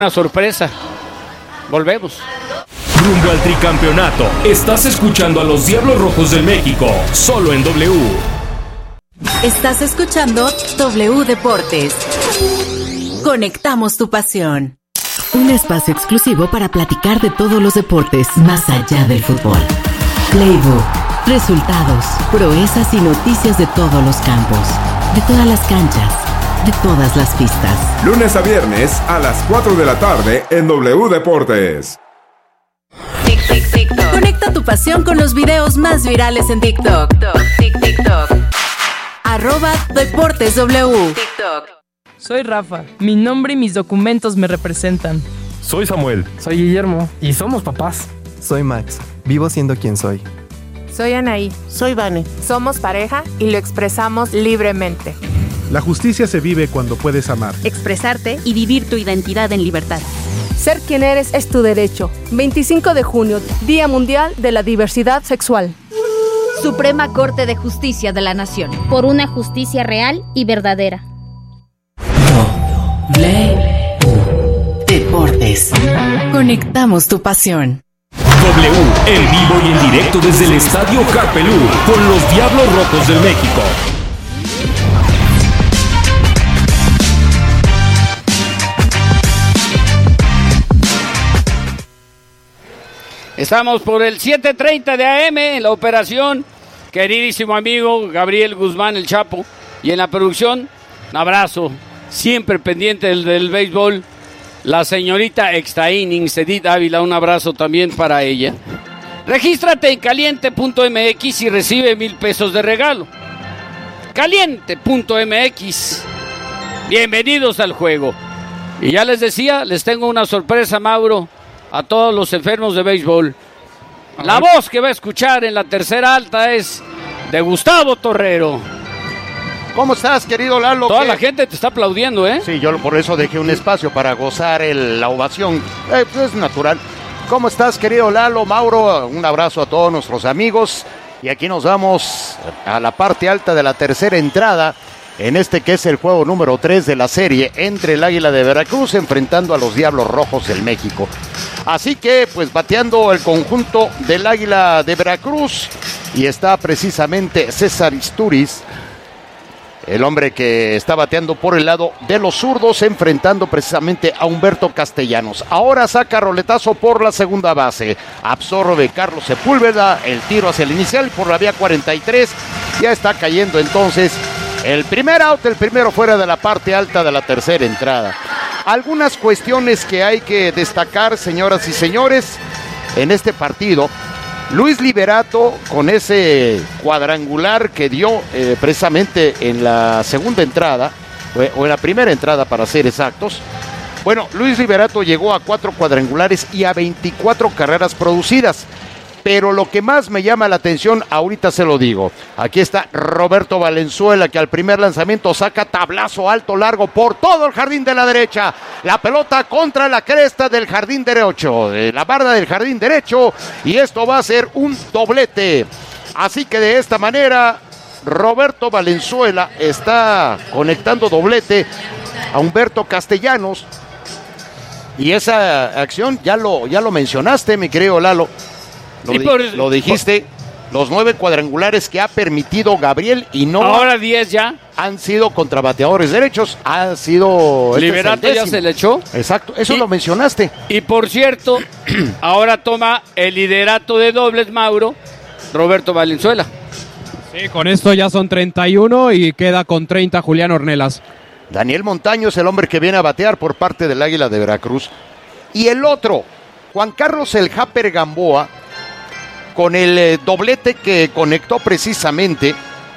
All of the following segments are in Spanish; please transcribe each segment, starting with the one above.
Una sorpresa. Volvemos. Rumbo al tricampeonato. Estás escuchando a los Diablos Rojos del México, solo en W. Estás escuchando W Deportes. Conectamos tu pasión. Un espacio exclusivo para platicar de todos los deportes más allá del fútbol. Playbook, resultados, proezas y noticias de todos los campos, de todas las canchas, de todas las pistas. Lunes a viernes a las 4 de la tarde en W Deportes. TikTok. Conecta tu pasión con los videos más virales en TikTok. TikTok. @DeportesW. TikTok. Soy Rafa. Mi nombre y mis documentos me representan. Soy Samuel. Soy Guillermo. Y somos papás. Soy Max. Vivo siendo quien soy. Soy Anaí. Soy Vane. Somos pareja y lo expresamos libremente. La justicia se vive cuando puedes amar, expresarte y vivir tu identidad en libertad. Ser quien eres es tu derecho. 25 de junio, Día Mundial de la Diversidad Sexual. Suprema Corte de Justicia de la Nación. Por una justicia real y verdadera. W Deportes. Conectamos tu pasión. W, en vivo y en directo desde el Estadio Carpelú, con los Diablos Rojos del México. Estamos por el 7:30 de AM en la operación. Queridísimo amigo Gabriel Guzmán, el Chapo. Y en la producción, un abrazo, siempre pendiente del béisbol. La señorita extra innings, Edith Ávila, un abrazo también para ella. Regístrate en caliente.mx y recibe 1,000 pesos de regalo. Caliente.mx. Bienvenidos al juego. Y ya les decía, les tengo una sorpresa, Mauro, a todos los enfermos de béisbol. La voz que va a escuchar en la tercera alta es de Gustavo Torrero. ¿Cómo estás, querido Lalo? Toda la gente te está aplaudiendo, ¿eh? Sí, yo por eso dejé un espacio para gozar la ovación. Es natural. ¿Cómo estás, querido Lalo? Mauro, un abrazo a todos nuestros amigos. Y aquí nos vamos a la parte alta de la tercera entrada, en este que es el juego número 3 de la serie entre el Águila de Veracruz enfrentando a los Diablos Rojos del México. Así que, pues, bateando el conjunto del Águila de Veracruz, y está precisamente César Isturiz, el hombre que está bateando por el lado de los zurdos, enfrentando precisamente a Humberto Castellanos. Ahora saca roletazo por la segunda base. Absorbe Carlos Sepúlveda, el tiro hacia el inicial por la vía 43. Ya está cayendo entonces el primer out, el primero fuera de la parte alta de la tercera entrada. Algunas cuestiones que hay que destacar, señoras y señores, en este partido. Luis Liberato, con ese cuadrangular que dio precisamente en la segunda entrada, o en la primera entrada para ser exactos. Bueno, Luis Liberato llegó a 4 cuadrangulares y a 24 carreras producidas. Pero lo que más me llama la atención, ahorita se lo digo. Aquí está Roberto Valenzuela, que al primer lanzamiento saca tablazo alto, largo, por todo el jardín de la derecha. La pelota contra la cresta del jardín derecho, de la barda del jardín derecho. Y esto va a ser un doblete. Así que de esta manera, Roberto Valenzuela está conectando doblete a Humberto Castellanos. Y esa acción ya lo mencionaste, mi querido Lalo. Lo dijiste, los 9 cuadrangulares que ha permitido Gabriel y no. Ahora 10 ya. Han sido contra bateadores derechos, han sido. Liberato ya se le echó. Exacto, eso lo mencionaste. Y por cierto, ahora toma el liderato de dobles, Mauro, Roberto Valenzuela. Sí, con esto ya son 31 y queda con 30 Julián Ornelas. Daniel Montaño es el hombre que viene a batear por parte del Águila de Veracruz. Y el otro, Juan Carlos El Japper Gamboa, con el doblete que conectó precisamente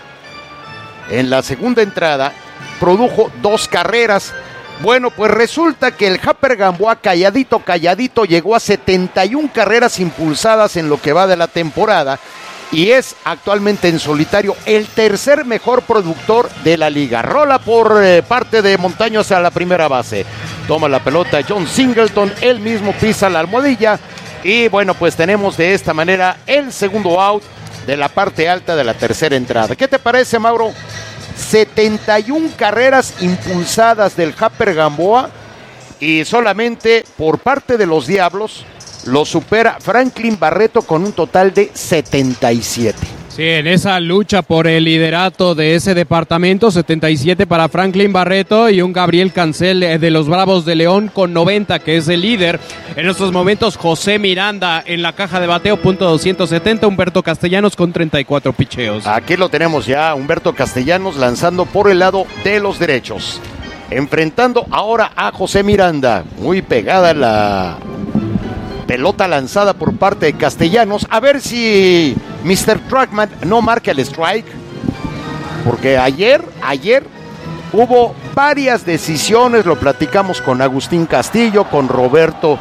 en la segunda entrada, produjo 2 carreras. Bueno, pues resulta que el Japper Gamboa, calladito, llegó a 71 carreras impulsadas en lo que va de la temporada y es actualmente en solitario el tercer mejor productor de la liga. Rola por parte de Montaño hacia la primera base. Toma la pelota John Singleton, él mismo pisa la almohadilla. Y bueno, pues tenemos de esta manera el segundo out de la parte alta de la tercera entrada. ¿Qué te parece, Mauro? 71 carreras impulsadas del Japper Gamboa y solamente por parte de los Diablos lo supera Franklin Barreto con un total de 77. Sí, en esa lucha por el liderato de ese departamento, 77 para Franklin Barreto y un Gabriel Cancel de los Bravos de León con 90, que es el líder. En estos momentos, José Miranda en la caja de bateo, punto 270, Humberto Castellanos con 34 picheos. Aquí lo tenemos ya, Humberto Castellanos lanzando por el lado de los derechos. Enfrentando ahora a José Miranda. Muy pegada la pelota lanzada por parte de Castellanos. A ver si Mr. Truckman no marca el strike. Porque ayer hubo varias decisiones. Lo platicamos con Agustín Castillo, con Roberto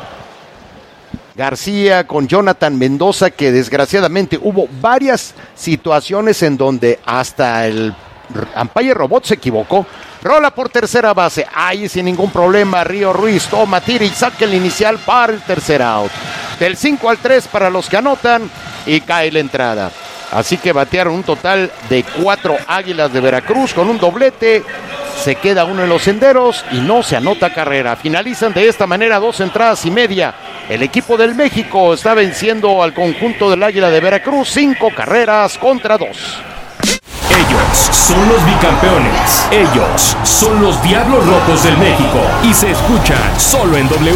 García, con Jonathan Mendoza, que desgraciadamente hubo varias situaciones en donde hasta el umpire robot se equivocó. Rola por tercera base, ahí sin ningún problema, Río Ruiz toma, tira y saca el inicial para el tercer out. Del 5 al 3 para los que anotan y cae la entrada. Así que batearon un total de 4 Águilas de Veracruz con un doblete. Se queda uno en los senderos y no se anota carrera. Finalizan de esta manera 2 entradas y media. El equipo del México está venciendo al conjunto del Águila de Veracruz 5 carreras contra 2. Ellos son los bicampeones. Ellos son los Diablos Rojos del México. Y se escuchan solo en W.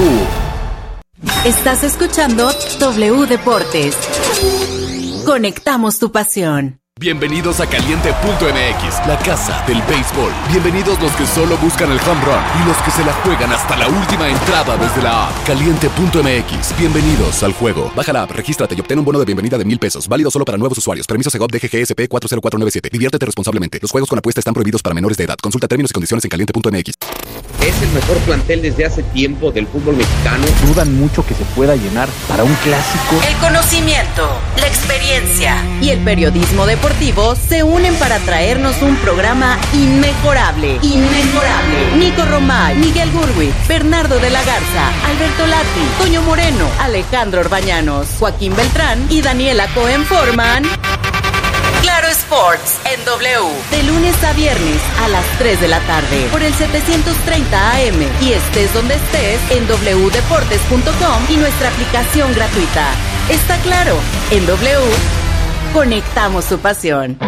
Estás escuchando W Deportes. Conectamos tu pasión. Bienvenidos a Caliente.mx, la casa del béisbol. Bienvenidos los que solo buscan el home run y los que se la juegan hasta la última entrada desde la app. Caliente.mx, bienvenidos al juego. Baja la app, regístrate y obtén un bono de bienvenida de $1,000. Válido solo para nuevos usuarios. Permiso Segov DGGSP 40497. Diviértete responsablemente. Los juegos con apuesta están prohibidos para menores de edad. Consulta términos y condiciones en Caliente.mx. Es el mejor plantel desde hace tiempo del fútbol mexicano. Dudan mucho que se pueda llenar para un clásico. El conocimiento, la experiencia y el periodismo deportivo se unen para traernos un programa inmejorable. Nico Romay, Miguel Gurwitz, Bernardo de la Garza, Alberto Lati, Toño Moreno, Alejandro Orbañanos, Joaquín Beltrán y Daniela Cohen forman Claro Sports en W. De lunes a viernes a las 3 de la tarde por el 730 AM y estés donde estés en wdeportes.com y nuestra aplicación gratuita. Está claro, en W conectamos tu pasión.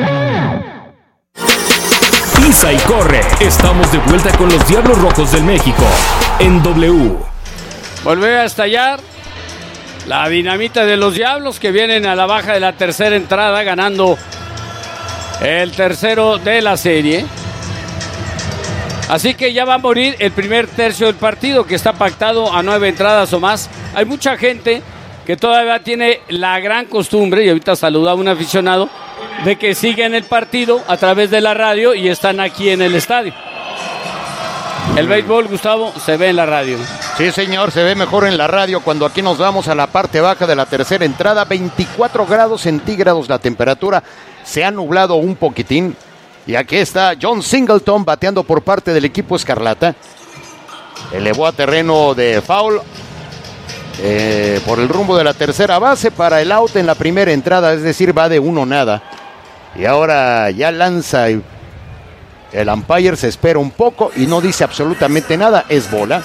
Pisa y corre. Estamos de vuelta con los Diablos Rojos del México en W. Volver a estallar la dinamita de los Diablos, que vienen a la baja de la tercera entrada, ganando el tercero de la serie. Así que ya va a morir el primer tercio del partido, que está pactado a 9 entradas o más. Hay mucha gente que todavía tiene la gran costumbre, y ahorita saluda a un aficionado, de que siguen el partido a través de la radio y están aquí en el estadio. El béisbol, Gustavo, se ve en la radio. Sí, señor, se ve mejor en la radio cuando aquí nos vamos a la parte baja de la tercera entrada. 24 grados centígrados la temperatura. Se ha nublado un poquitín. Y aquí está John Singleton bateando por parte del equipo Escarlata. Elevó a terreno de foul por el rumbo de la tercera base para el out en la primera entrada, es decir, va de 1-0. Y ahora ya lanza y el umpire se espera un poco y no dice absolutamente nada, es bola.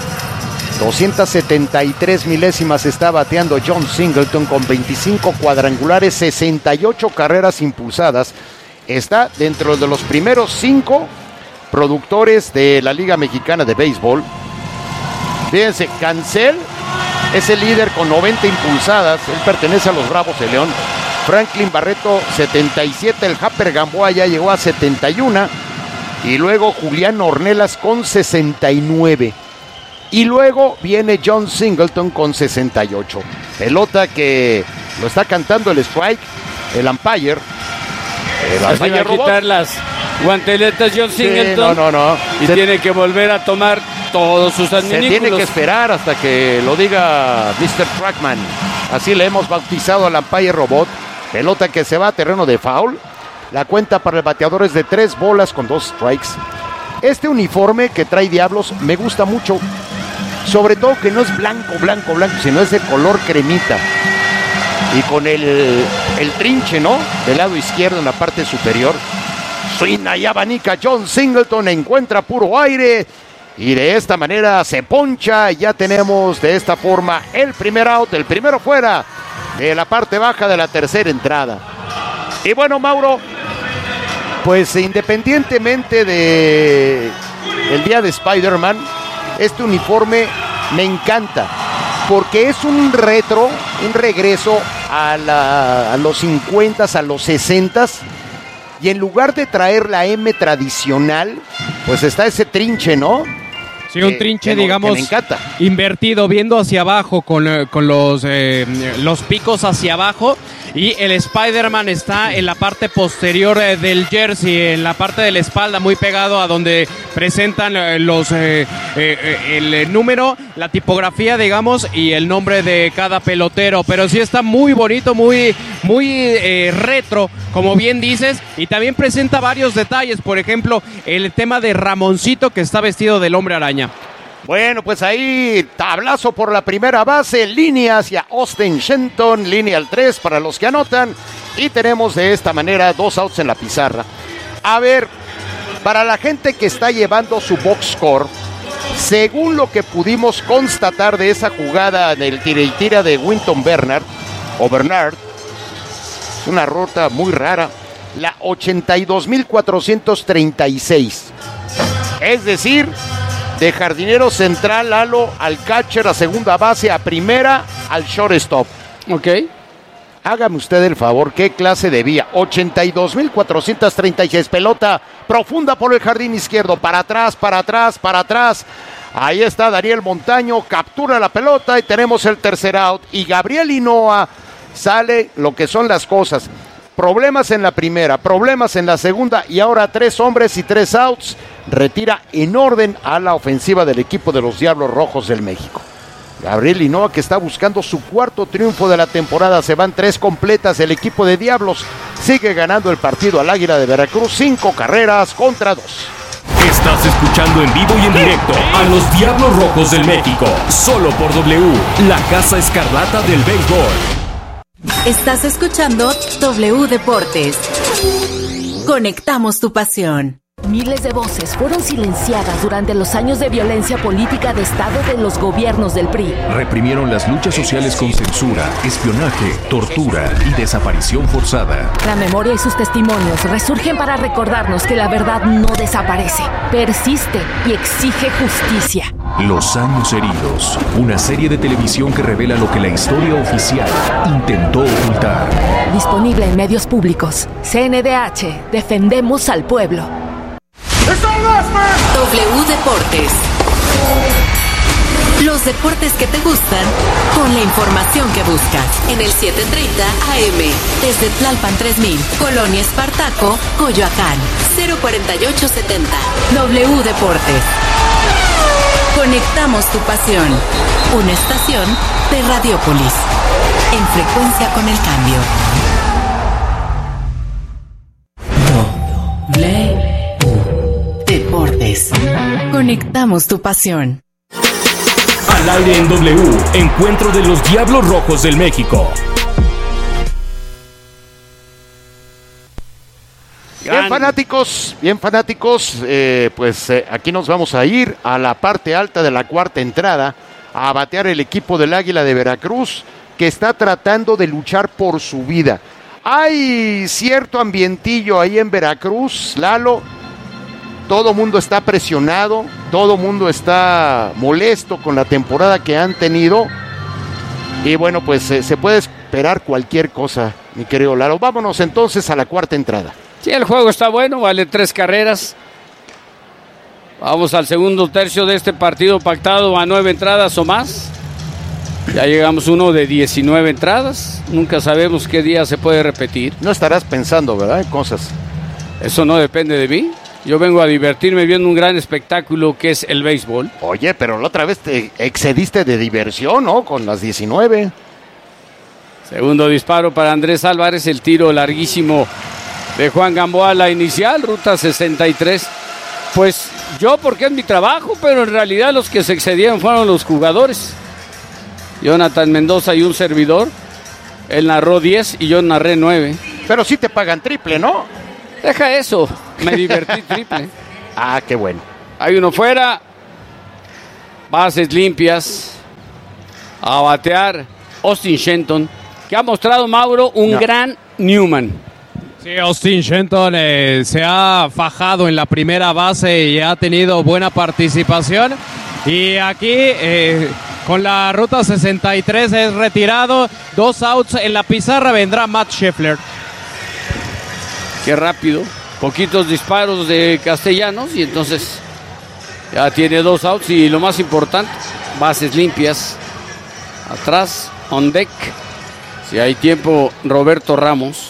273 milésimas está bateando John Singleton con 25 cuadrangulares, 68 carreras impulsadas. Está dentro de los primeros 5 productores de la Liga Mexicana de Béisbol. Fíjense, Cancel es el líder con 90 impulsadas. Él pertenece a los Bravos de León. Franklin Barreto, 77. El Japper Gamboa ya llegó a 71. Y luego Julián Ornelas con 69. Y luego viene John Singleton con 68. Pelota que lo está cantando el strike, el umpire. Así va a quitar las guanteletas John Singleton. Sí, no. Y tiene que volver a tomar todos sus adminículos. Se tiene que esperar hasta que lo diga Mr. Trackman. Así le hemos bautizado al umpire robot. Pelota que se va a terreno de foul. La cuenta para el bateador es de 3 bolas con 2 strikes. Este uniforme que trae Diablos me gusta mucho. Sobre todo que no es blanco, sino es de color cremita. Y con el trinche, ¿no? Del lado izquierdo en la parte superior. Suena y abanica John Singleton, encuentra puro aire. Y de esta manera se poncha y ya tenemos de esta forma el primer out, el primero fuera de la parte baja de la tercera entrada. Y bueno, Mauro, pues independientemente de el día de Spider-Man, este uniforme me encanta porque es un retro, un regreso a los 50s, a los 60s. Y en lugar de traer la M tradicional, pues está ese trinche, ¿no? Sí, un trinche, digamos, me encanta. Invertido, viendo hacia abajo, con los picos hacia abajo. Y el Spider-Man está en la parte posterior del jersey, en la parte de la espalda, muy pegado a donde presentan el número, la tipografía, digamos, y el nombre de cada pelotero. Pero sí está muy bonito, muy retro, como bien dices, y también presenta varios detalles. Por ejemplo, el tema de Ramoncito, que está vestido del Hombre Araña. Bueno, pues ahí tablazo por la primera base, línea hacia Austin Shenton, línea al 3 para los que anotan, y tenemos de esta manera 2 outs en la pizarra. A ver, para la gente que está llevando su box score, según lo que pudimos constatar de esa jugada del tira y tira de Winton Bernard, es una ruta muy rara, la 82.436, es decir, de jardinero central, Lalo, al catcher, a segunda base, a primera, al shortstop. Ok. Hágame usted el favor, ¿qué clase de vía? 82.436, pelota profunda por el jardín izquierdo, para atrás, para atrás, para atrás. Ahí está Daniel Montaño, captura la pelota y tenemos el tercer out. Y Gabriel Hinoa sale lo que son las cosas. Problemas en la primera, problemas en la segunda y ahora 3 hombres y 3 outs. Retira en orden a la ofensiva del equipo de los Diablos Rojos del México. Gabriel Hinoa, que está buscando su cuarto triunfo de la temporada. Se van 3 completas. El equipo de Diablos sigue ganando el partido al Águila de Veracruz, 5 carreras contra 2. Estás escuchando en vivo y en directo a los Diablos Rojos del México, solo por W, la Casa Escarlata del Béisbol. Estás escuchando W Deportes. Conectamos tu pasión. Miles de voces fueron silenciadas durante los años de violencia política de Estado de los gobiernos del PRI. Reprimieron las luchas sociales con censura, espionaje, tortura y desaparición forzada. La memoria y sus testimonios resurgen para recordarnos que la verdad no desaparece, persiste y exige justicia. Los años heridos, una serie de televisión que revela lo que la historia oficial intentó ocultar. Disponible en medios públicos. CNDH, defendemos al pueblo. W Deportes. Los deportes que te gustan con la información que buscas. En el 730 AM. Desde Tlalpan 3000, Colonia Espartaco, Coyoacán. 04870. W Deportes. Conectamos tu pasión. Una estación de Radiopolis. En frecuencia con el cambio. Deportes. Conectamos tu pasión. Al aire en W, encuentro de los Diablos Rojos del México. Bien fanáticos, aquí nos vamos a ir a la parte alta de la cuarta entrada a batear el equipo del Águila de Veracruz, que está tratando de luchar por su vida. Hay cierto ambientillo ahí en Veracruz, Lalo. Todo mundo está presionado, todo mundo está molesto con la temporada que han tenido. Y bueno, pues se puede esperar cualquier cosa, mi querido Lalo. Vámonos entonces a la cuarta entrada. Sí, el juego está bueno, vale 3 carreras. Vamos al segundo tercio de este partido pactado a 9 entradas o más. Ya llegamos uno de 19 entradas. Nunca sabemos qué día se puede repetir. No estarás pensando, ¿verdad? En cosas. Eso no depende de mí. Yo vengo a divertirme viendo un gran espectáculo que es el béisbol. Oye, pero la otra vez te excediste de diversión, ¿no? Con las 19. Segundo disparo para Andrés Álvarez, el tiro larguísimo de Juan Gamboa, la inicial, ruta 63. Pues yo, porque es mi trabajo, pero en realidad los que se excedieron fueron los jugadores. Jonathan Mendoza y un servidor. Él narró 10 y yo narré 9. Pero sí te pagan triple, ¿no? Deja eso, me divertí triple. Ah, qué bueno. Hay uno fuera, bases limpias. A batear Austin Shenton, que ha mostrado, Mauro, un gran Newman. Sí, Austin Shenton se ha fajado en la primera base y ha tenido buena participación. Y aquí, con la ruta 63, es retirado. 2 outs en la pizarra, vendrá Matt Scheffler. Qué rápido. Poquitos disparos de Castellanos y entonces ya tiene 2 outs y lo más importante, bases limpias. Atrás, on deck. Si hay tiempo, Roberto Ramos.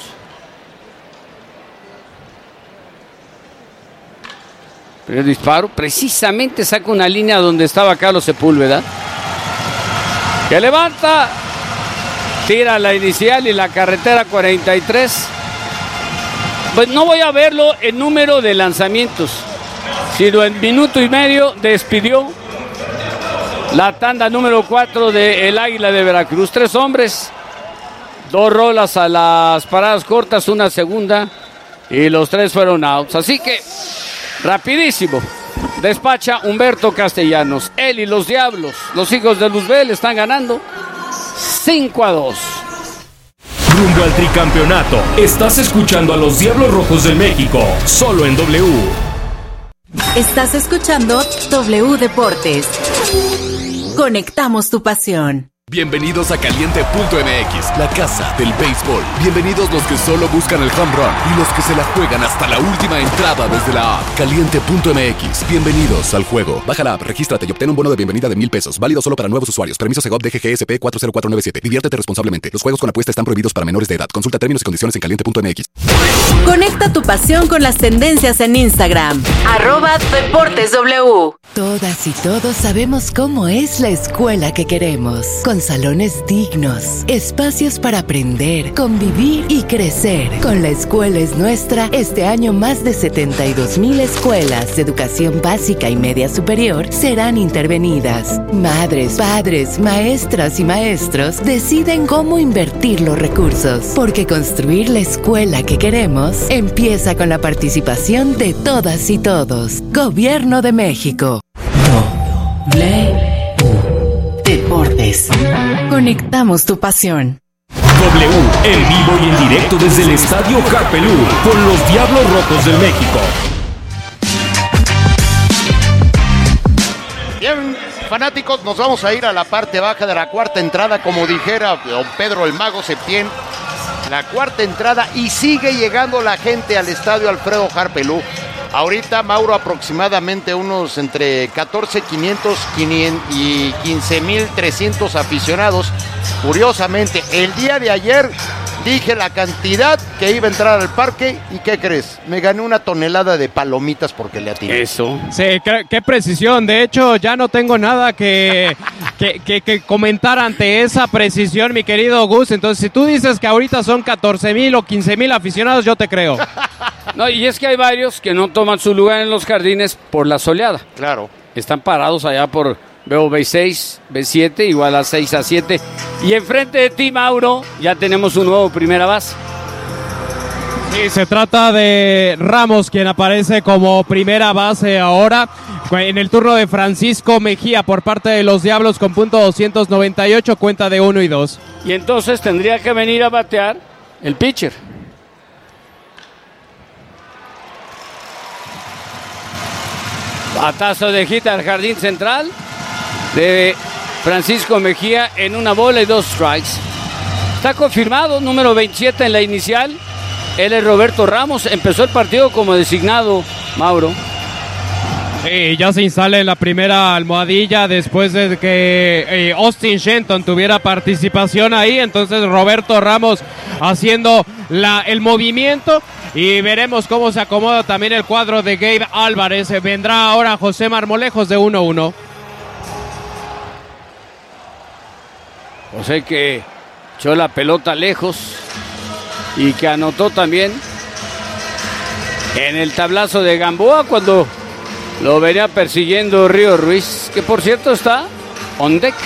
Primer disparo, precisamente saca una línea donde estaba Carlos Sepúlveda. Que levanta, tira la inicial y la carretera 43. Pues no voy a verlo en número de lanzamientos, sino en minuto y medio despidió la tanda número 4 del Águila de Veracruz. 3 hombres, 2 rolas a las paradas cortas, una segunda, y los 3 fueron outs. Así que, rapidísimo, despacha Humberto Castellanos. Él y los Diablos, los hijos de Luzbel, están ganando 5-2. Rumbo al tricampeonato. Estás escuchando a los Diablos Rojos del México, solo en W. Estás escuchando W Deportes. Conectamos tu pasión. Bienvenidos a Caliente.mx, la casa del béisbol. Bienvenidos los que solo buscan el home run y los que se la juegan hasta la última entrada desde la app. Caliente.mx, bienvenidos al juego. Baja la app, regístrate y obtén un bono de bienvenida de $1,000. Válido solo para nuevos usuarios. Permiso Segov DGGSP 40497. Diviértete responsablemente. Los juegos con apuesta están prohibidos para menores de edad. Consulta términos y condiciones en Caliente.mx. Conecta tu pasión con las tendencias en Instagram. @DeportesW. Todas y todos sabemos cómo es la escuela que queremos. Con salones dignos, espacios para aprender, convivir y crecer. Con La Escuela es Nuestra, este año más de 72,000 escuelas de educación básica y media superior serán intervenidas. Madres, padres, maestras y maestros deciden cómo invertir los recursos, porque construir la escuela que queremos empieza con la participación de todas y todos. Gobierno de México. Deportes. Conectamos tu pasión. W, en vivo y en directo desde el Estadio Harpelú, con los Diablos Rojos del México. Bien, fanáticos, nos vamos a ir a la parte baja de la cuarta entrada, como dijera don Pedro el Mago Septién. La cuarta entrada y sigue llegando la gente al Estadio Alfredo Harpelú. Ahorita, Mauro, aproximadamente unos entre 14,500 y 15,300 aficionados. Curiosamente, el día de ayer dije la cantidad que iba a entrar al parque y ¿qué crees? Me gané una tonelada de palomitas porque le atiné. Eso. Sí, qué precisión. De hecho, ya no tengo nada que comentar ante esa precisión, mi querido Gus. Entonces, si tú dices que ahorita son 14,000 o 15,000 aficionados, yo te creo. No, y es que hay varios que no toman su lugar en los jardines por la soleada. Claro. Están parados allá por, veo B6, B7, igual a 6-7. Y enfrente de ti, Mauro, ya tenemos un nuevo primera base. Sí, se trata de Ramos, quien aparece como primera base ahora. En el turno de Francisco Mejía por parte de los Diablos con punto 298, cuenta de 1 y 2. Y entonces tendría que venir a batear el pitcher. Batazo de hit al jardín central de Francisco Mejía en 1 bola y 2 strikes. Está confirmado, número 27 en la inicial. Él es Roberto Ramos. Empezó el partido como designado, Mauro. Sí, ya se instala en la primera almohadilla después de que Austin Shenton tuviera participación ahí. Entonces Roberto Ramos haciendo el movimiento. Y veremos cómo se acomoda también el cuadro de Gabe Álvarez. Vendrá ahora José Marmolejos de 1-1. José que echó la pelota lejos y que anotó también en el tablazo de Gamboa cuando lo venía persiguiendo Río Ruiz, que por cierto está on deck.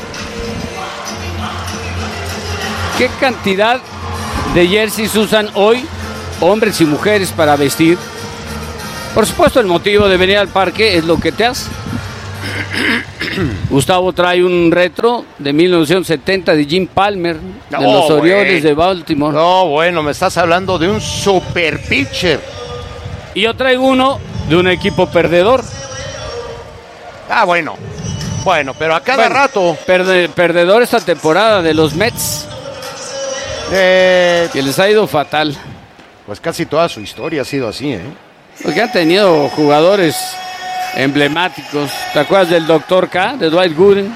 ¿Qué cantidad de jerseys usan hoy hombres y mujeres para vestir? Por supuesto, el motivo de venir al parque es lo que te hace. Gustavo trae un retro de 1970 de Jim Palmer, de los Orioles de Baltimore. No, bueno, me estás hablando de un super pitcher. Y yo traigo uno de un equipo perdedor. Bueno, pero a cada rato. Perdedor esta temporada de los Mets. Que les ha ido fatal. Pues casi toda su historia ha sido así, Porque han tenido jugadores emblemáticos. ¿Te acuerdas del Dr. K, de Dwight Gooden?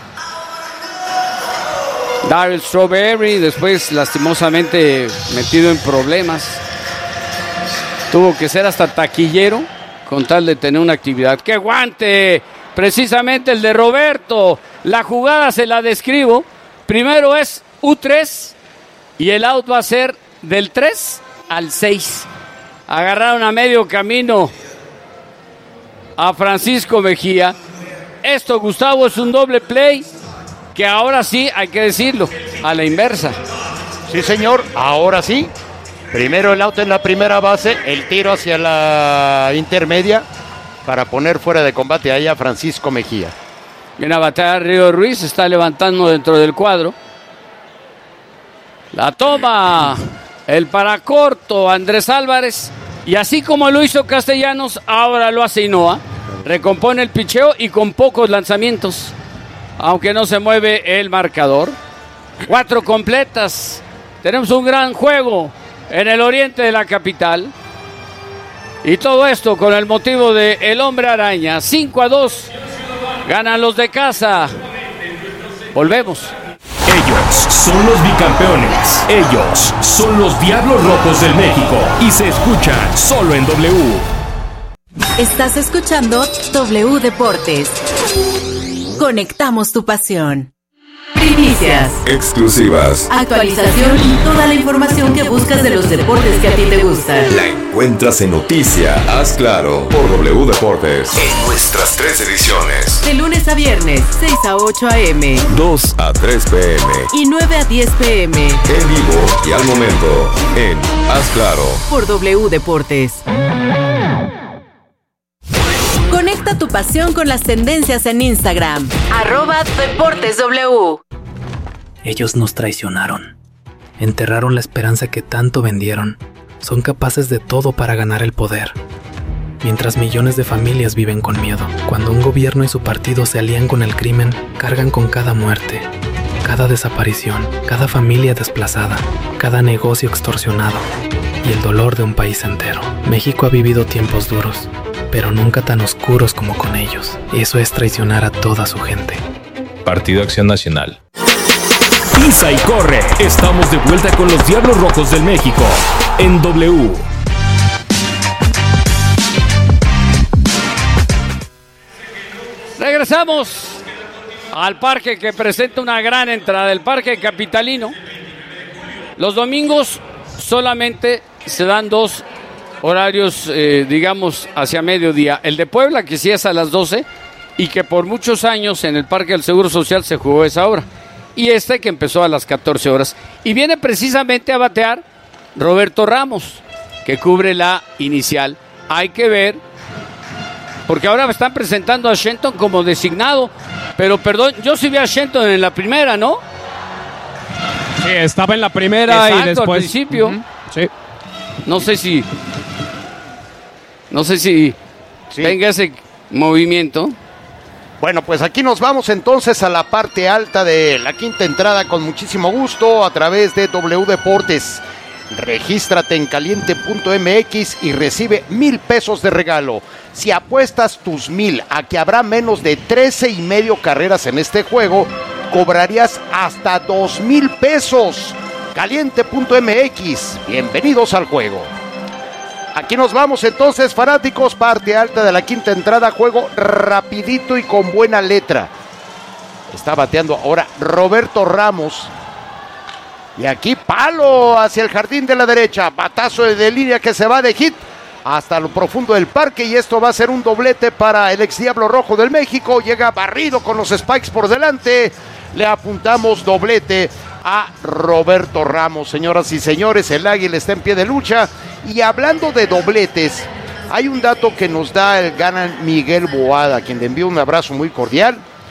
Darryl Strawberry, después lastimosamente metido en problemas. Tuvo que ser hasta taquillero con tal de tener una actividad. ¡Qué guante! Precisamente el de Roberto. La jugada se la describo. Primero es U3 y el out va a ser del 3 al 6. Agarraron a medio camino a Francisco Mejía. Esto, Gustavo, es un doble play que ahora sí, hay que decirlo, a la inversa. Sí, señor, ahora sí. Primero el out en la primera base, el tiro hacia la intermedia para poner fuera de combate ahí a Francisco Mejía. Viene a batear Río Ruiz, se está levantando dentro del cuadro. La toma el paracorto Andrés Álvarez. Y así como lo hizo Castellanos, ahora lo hace Hinoa. Recompone el picheo y con pocos lanzamientos. Aunque no se mueve el marcador. 4 completas. Tenemos un gran juego en el oriente de la capital. Y todo esto con el motivo de El Hombre Araña. 5-2. Ganan los de casa. Volvemos. Ellos son los bicampeones. Ellos son los Diablos Rojos del México. Y se escuchan solo en W. Estás escuchando W Deportes. Conectamos tu pasión. Primicias, exclusivas, actualización y toda la información que buscas de los deportes que a ti te gustan. La encuentras en Noticia, Haz Claro, por W Deportes. En nuestras 3 ediciones. De lunes a viernes, 6 a 8 a.m. 2 a 3 p.m. Y 9 a 10 p.m. En vivo y al momento, en Haz Claro, por W Deportes. Conecta tu pasión con las tendencias en Instagram. @DeportesW. Ellos nos traicionaron. Enterraron la esperanza que tanto vendieron. Son capaces de todo para ganar el poder. Mientras millones de familias viven con miedo. Cuando un gobierno y su partido se alían con el crimen, cargan con cada muerte, cada desaparición, cada familia desplazada, cada negocio extorsionado y el dolor de un país entero. México ha vivido tiempos duros, pero nunca tan oscuros como con ellos. Eso es traicionar a toda su gente. Partido Acción Nacional. Pisa y corre. Estamos de vuelta con los Diablos Rojos del México en W. Regresamos al parque que presenta una gran entrada, el Parque Capitalino. Los domingos solamente se dan 2 horarios, digamos, hacia mediodía. El de Puebla, que sí es a las 12, y que por muchos años en el Parque del Seguro Social se jugó esa hora. Y este que empezó a las 14 horas. Y viene precisamente a batear Roberto Ramos, que cubre la inicial. Hay que ver, porque ahora me están presentando a Shenton como designado. Pero perdón, yo sí vi a Shenton en la primera, ¿no? Sí, estaba en la primera. Exacto, y después al principio. Sí. No sé si tenga ese movimiento. Bueno, pues aquí nos vamos entonces a la parte alta de la quinta entrada con muchísimo gusto a través de W Deportes. Regístrate en caliente.mx y recibe 1,000 pesos de regalo. Si apuestas tus 1,000 a que habrá menos de 13.5 carreras en este juego, cobrarías hasta 2,000 pesos. Caliente.mx, bienvenidos al juego. Aquí nos vamos entonces, fanáticos, parte alta de la quinta entrada, juego rapidito y con buena letra. Está bateando ahora Roberto Ramos. Y aquí palo hacia el jardín de la derecha, batazo de línea que se va de hit hasta lo profundo del parque, y esto va a ser un doblete para el ex Diablo Rojo del México. Llega barrido con los spikes por delante, le apuntamos doblete a Roberto Ramos. Señoras y señores, el Águila está en pie de lucha. Y hablando de dobletes, hay un dato que nos da el gran Miguel Boada, a quien le envío un abrazo muy cordial.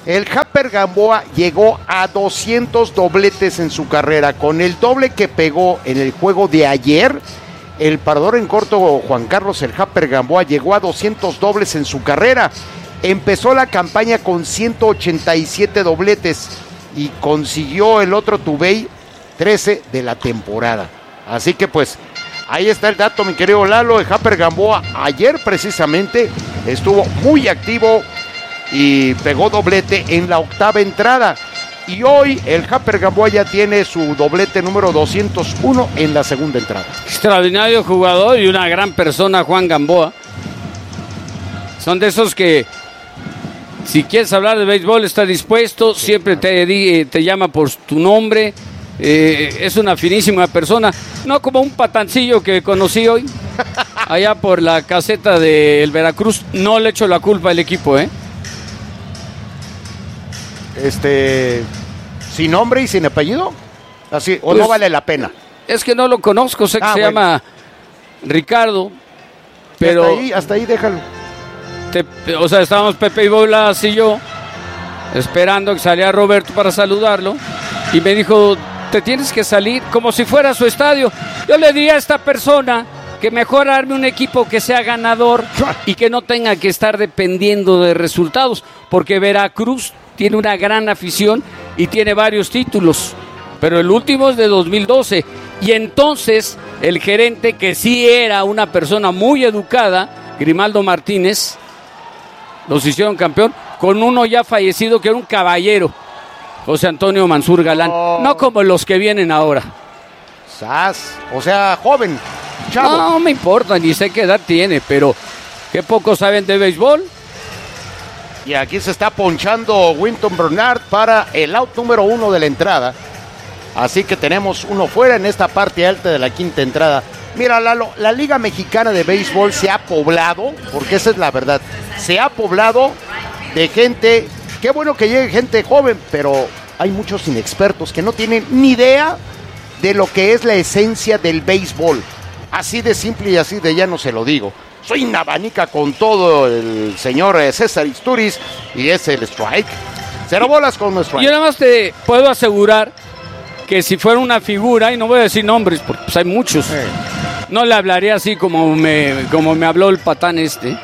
El Japper Gamboa llegó a 200 dobletes en su carrera. Con el doble que pegó en el juego de ayer, el parador en corto Juan Carlos el Japper Gamboa llegó a 200 dobles en su carrera. Empezó la campaña con 187 dobletes y consiguió el otro Tubey 13 de la temporada. Así que pues ahí está el dato, mi querido Lalo. El Japper Gamboa ayer precisamente estuvo muy activo y pegó doblete en la octava entrada. Y hoy el Japper Gamboa ya tiene su doblete número 201 en la segunda entrada. Extraordinario jugador y una gran persona, Juan Gamboa. Son de esos que, si quieres hablar de béisbol, está dispuesto, siempre te llama por tu nombre. Es una finísima persona, no como un patancillo que conocí hoy, allá por la caseta del Veracruz. No le echo la culpa al equipo, ¿Sin nombre y sin apellido? Así, ¿o pues, no vale la pena? Es que no lo conozco, sé que se llama Ricardo, pero... Hasta ahí déjalo. O sea, estábamos Pepe y Bolas y yo esperando que saliera Roberto para saludarlo y me dijo, te tienes que salir como si fuera a su estadio. Yo le diría a esta persona que mejor arme un equipo que sea ganador y que no tenga que estar dependiendo de resultados, porque Veracruz tiene una gran afición y tiene varios títulos, pero el último es de 2012, y entonces el gerente, que sí era una persona muy educada, Grimaldo Martínez, los hicieron campeón con uno ya fallecido que era un caballero, José Antonio Mansur Galán, no como los que vienen ahora. O sea, joven, chavo. No me importa, ni sé qué edad tiene, pero qué poco saben de béisbol. Y aquí se está ponchando Winton Bernard para el out número 1 de la entrada. Así que tenemos uno fuera en esta parte alta de la quinta entrada. Mira, Lalo, la Liga Mexicana de Béisbol se ha poblado, porque esa es la verdad, se ha poblado de gente, qué bueno que llegue gente joven, pero hay muchos inexpertos que no tienen ni idea de lo que es la esencia del béisbol. Así de simple y así de llano se lo digo. Soy una abanica con todo el señor César Isturiz y es el strike. 0 bolas con un strike. Yo nada más te puedo asegurar que si fuera una figura, y no voy a decir nombres porque pues hay muchos, no le hablaría así como me habló el patán este.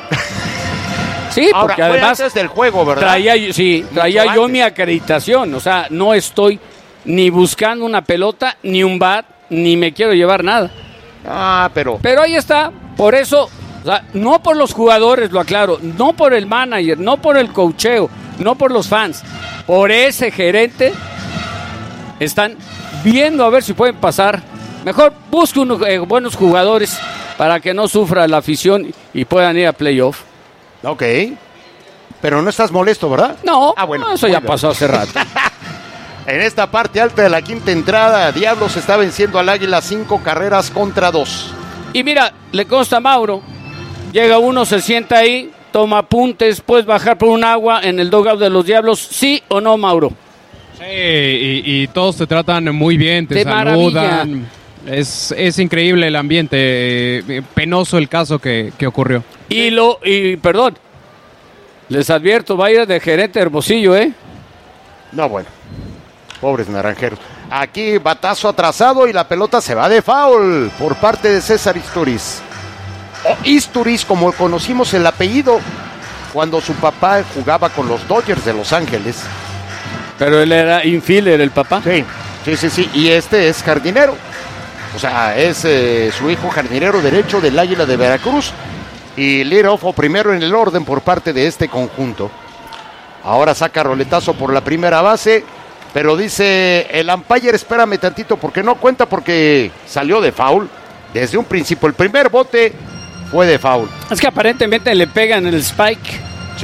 Sí, ahora, porque además antes del juego, ¿verdad? Traía yo mi acreditación, o sea, no estoy ni buscando una pelota, ni un bat, ni me quiero llevar nada. Pero ahí está, por eso, o sea, no por los jugadores, lo aclaro, no por el manager, no por el coacheo, no por los fans, por ese gerente, están viendo a ver si pueden pasar. Mejor busque unos buenos jugadores para que no sufra la afición y puedan ir a playoff. Ok, pero no estás molesto, ¿verdad? No, bueno, eso ya pasó hace rato. En esta parte alta de la quinta entrada, Diablos está venciendo al Águila 5 carreras contra 2. Y mira, le consta a Mauro, llega uno, se sienta ahí, toma apuntes, puedes bajar por un agua en el dugout de los Diablos, ¿sí o no, Mauro? Sí, y todos te tratan muy bien, te saludan. Es increíble el ambiente, penoso el caso que ocurrió. Y perdón, les advierto, va a ir de gerente Hermosillo, No, bueno, pobres naranjeros. Aquí batazo atrasado y la pelota se va de foul por parte de César Isturiz. O Isturiz, como conocimos el apellido, cuando su papá jugaba con los Dodgers de Los Ángeles. Pero él era infielder, el papá. Sí. Y este es jardinero. O sea, es su hijo jardinero derecho del Águila de Veracruz. Y leadoff o primero en el orden por parte de este conjunto. Ahora saca roletazo por la primera base. Pero dice el umpire, espérame tantito porque no cuenta porque salió de foul. Desde un principio, el primer bote fue de foul. Es que aparentemente le pegan el spike.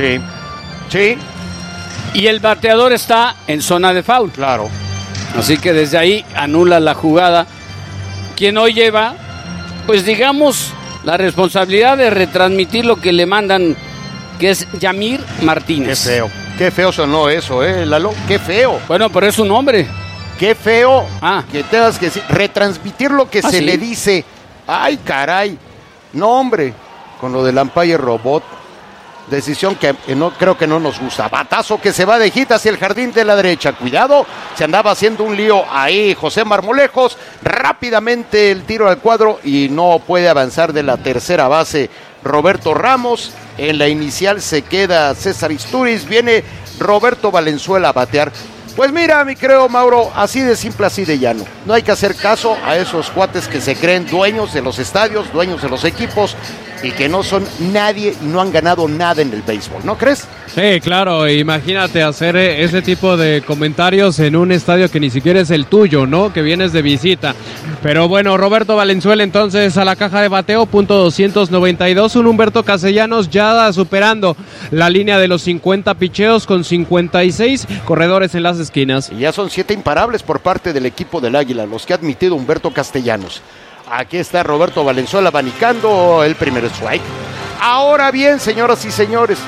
Sí. Y el bateador está en zona de foul. Claro. Así que desde ahí anula la jugada. Quien hoy lleva, pues digamos, la responsabilidad de retransmitir lo que le mandan, que es Yamir Martínez. Qué feo sonó eso, Lalo, qué feo. Bueno, pero es su nombre. Qué feo que tengas que retransmitir lo que se le dice. Ay, caray. No, hombre, con lo del umpire robot. Decisión que no creo que no nos gusta. Batazo que se va de hit hacia el jardín de la derecha. Cuidado, se andaba haciendo un lío ahí José Marmolejos. Rápidamente el tiro al cuadro y no puede avanzar de la tercera base Roberto Ramos. En la inicial se queda César Istúriz. Viene Roberto Valenzuela a batear. Pues mira, mi creo, Mauro, así de simple, así de llano. No hay que hacer caso a esos cuates que se creen dueños de los estadios, dueños de los equipos y que no son nadie y no han ganado nada en el béisbol, ¿no crees? Sí, claro, imagínate hacer ese tipo de comentarios en un estadio que ni siquiera es el tuyo, ¿no? Que vienes de visita. Pero bueno, Roberto Valenzuela entonces a la caja de bateo, punto 292, un Humberto Castellanos ya superando la línea de los 50 picheos con 56 corredores en las esquinas. Y ya son 7 imparables por parte del equipo del Águila, los que ha admitido Humberto Castellanos. Aquí está Roberto Valenzuela abanicando el primer strike. Ahora bien, señoras y señores,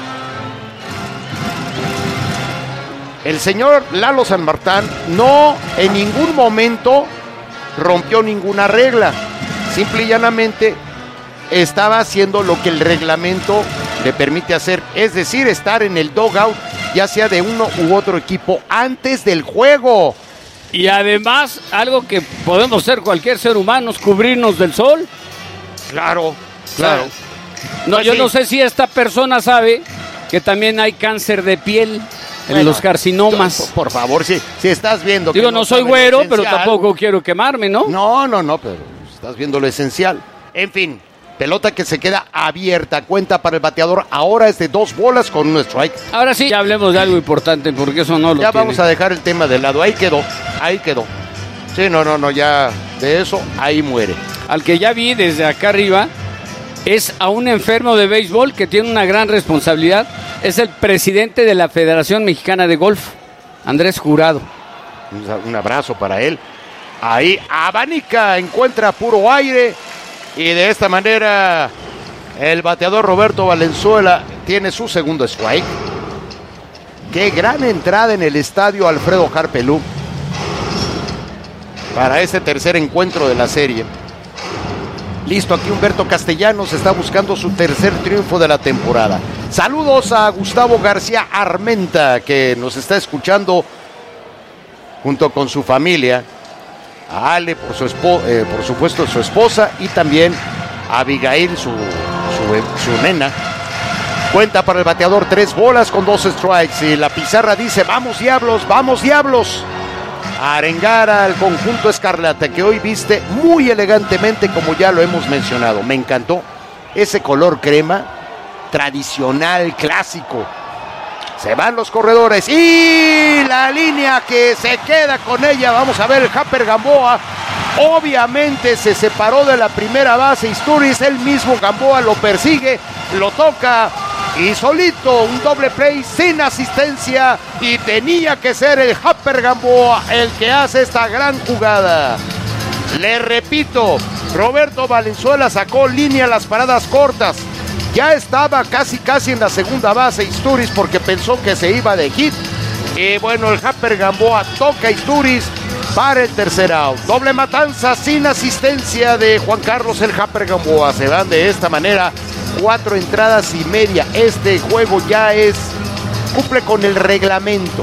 el señor Lalo Sanmartán no en ningún momento rompió ninguna regla. Simple y llanamente estaba haciendo lo que el reglamento le permite hacer, es decir, estar en el dugout, ya sea de uno u otro equipo, antes del juego. Y además, algo que podemos ser cualquier ser humano, es cubrirnos del sol. Claro, claro. No, pues yo sí. No sé si esta persona sabe que también hay cáncer de piel en los carcinomas. Por favor, si estás viendo... Digo, no soy güero, pero tampoco quiero quemarme, ¿no? No, pero estás viendo lo esencial. En fin, pelota que se queda abierta, cuenta para el bateador, ahora es de 2 bolas con un strike. Ahora sí, ya hablemos de algo importante, porque eso no lo ya tiene. Vamos a dejar el tema de lado, ahí quedó. Sí, no, ya de eso, ahí muere. Al que ya vi desde acá arriba, es a un enfermo de béisbol que tiene una gran responsabilidad, es el presidente de la Federación Mexicana de Golf, Andrés Jurado. Un abrazo para él. Ahí abanica, encuentra puro aire. Y de esta manera el bateador Roberto Valenzuela tiene su segundo strike. Qué gran entrada en el estadio Alfredo Harpelú para este tercer encuentro de la serie. Listo, aquí Humberto Castellanos está buscando su tercer triunfo de la temporada. Saludos a Gustavo García Armenta, que nos está escuchando junto con su familia. A Ale, por supuesto, su esposa, y también a Abigail, su nena. Cuenta para el bateador 3 bolas con 2 strikes. Y la pizarra dice: ¡vamos diablos, vamos diablos! A arengar al conjunto escarlata, que hoy viste muy elegantemente, como ya lo hemos mencionado. Me encantó ese color crema, tradicional, clásico. Se van los corredores y la línea que se queda con ella. Vamos a ver el Japper Gamboa. Obviamente se separó de la primera base Istúriz. El mismo Gamboa lo persigue, lo toca y solito un doble play sin asistencia. Y tenía que ser el Japper Gamboa el que hace esta gran jugada. Le repito, Roberto Valenzuela sacó línea a las paradas cortas. Ya estaba casi en la segunda base Istúriz porque pensó que se iba de hit. Y bueno, el Japper Gamboa toca a Istúriz para el tercer out. Doble matanza sin asistencia de Juan Carlos el Japper Gamboa. Se van de esta manera 4 entradas y media. Este juego ya cumple con el reglamento.